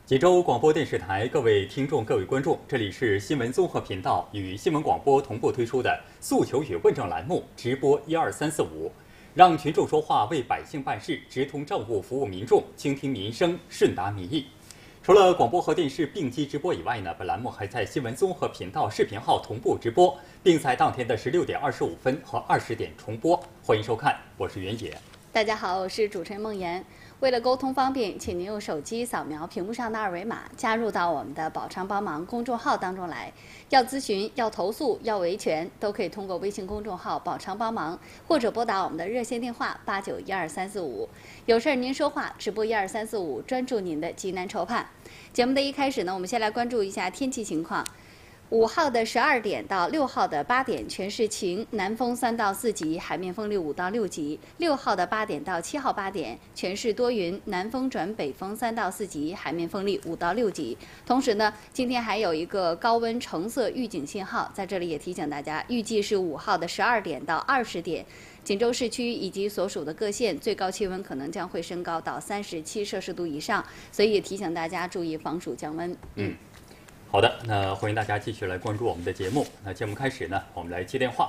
济州广播电视台各位听众、各位观众，这里是新闻综合频道与新闻广播同步推出的诉求与问政栏目直播12345，让群众说话，为百姓办事，直通政务，服务民众，倾听民生，顺达民意。除了广播和电视并机直播以外呢，本栏目还在新闻综合频道视频号同步直播，并在当天的16点25分和20点重播。欢迎收看，我是袁野。 大家好，我是主持人孟岩。为了沟通方便，请您用手机扫描屏幕上的二维码，加入到我们的宝昌帮忙公众号当中来。要咨询、要投诉、要维权，都可以通过微信公众号宝昌帮忙，或者拨打我们的热线电话8912-345。有事儿您说话，直播12345，专注您的急难愁盼。节目的一开始呢，我们先来关注一下天气情况。5号的12点到6号的8点全是晴，南风3到4级，海面风力5到6级。6号的8点到7号8点全是多云，南风转北风3到4级，海面风力5到6级。同时呢，今天还有一个高温橙色预警信号，在这里也提醒大家，预计是5号的12点到20点。锦州市区以及所属的各县最高气温可能将会升高到37摄氏度以上，所以也提醒大家注意防暑降温。 好的，那欢迎大家继续来关注我们的节目。那节目开始呢，我们来接电话。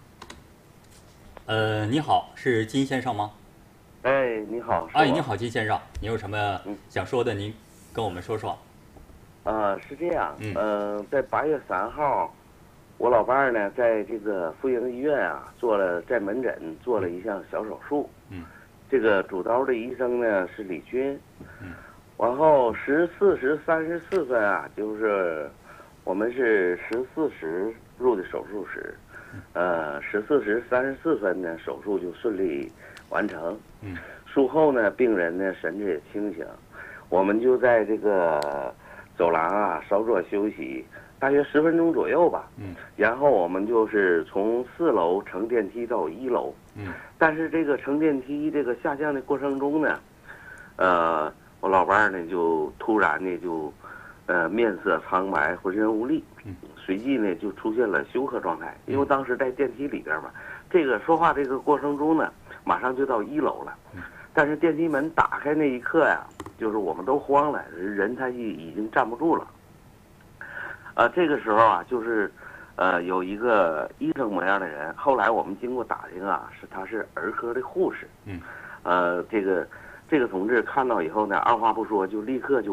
你好，是金先生吗？ 哎，你好。 哎，你好，金先生，你有什么想说的？您跟我们说说。 是这样。在8月3号，我老伴儿呢，在这个妇婴医院啊，在门诊做了一项小手术。这个主刀的医生呢是李军。然后14时34分啊，就是我们是14时入的手术室，14时34分呢，手术就顺利完成。术后呢，病人呢神志也清醒，我们就在这个走廊啊稍作休息，大约10分钟左右吧。然后我们就是从4楼乘电梯到1楼。但是这个乘电梯这个下降的过程中呢，我老伴儿呢就突然呢就，面色苍白，浑身无力，随即呢就出现了休克状态。因为当时在电梯里边嘛，这个说话这个过程中呢，马上就到1楼了，但是电梯门打开那一刻呀，就是我们都慌了，人他已经站不住了。这个时候啊，就是有一个医生模样的人，后来我们经过打听啊，他是儿科的护士。这个同志看到以后呢，二话不说就立刻就